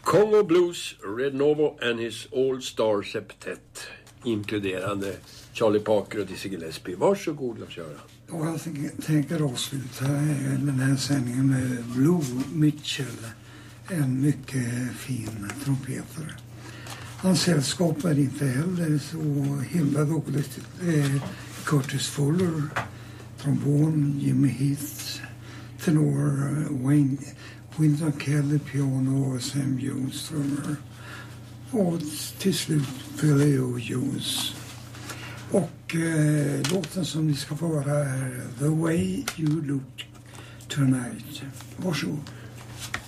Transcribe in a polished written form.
Congo Blues, Red Novo and his All-Star Septet, inkluderande Charlie Parker och Dizzy Gillespie. Varsågod, Lars-Göran. Och jag tänker avsluta den här sändningen med Blue Mitchell, en mycket fin trumpetare. Hans sällskap är inte heller så himla dåligt. Curtis Fuller, trombon, Jimmy Heath, tenor, Wynton Kelly, piano och Sam Jones, trummor. Och till slut Philly Jones. Och låten som ni ska få höra är The Way You Look Tonight. Varsågod.